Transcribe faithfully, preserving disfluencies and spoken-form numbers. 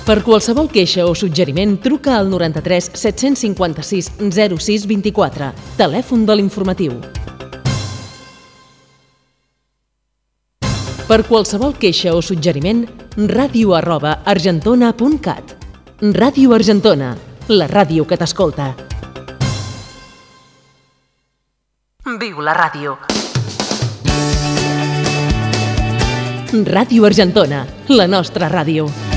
Per qualsevol queixa o suggeriment, truca al noranta-tres set-cents cinquanta-sis zero sis vint-i-quatre, telèfon de l'informatiu. Per qualsevol queixa o suggeriment, ràdio arroba argentona punt cat. Ràdio Argentona, la ràdio que t'escolta. Viu la ràdio. Ràdio Argentona, la nostra ràdio.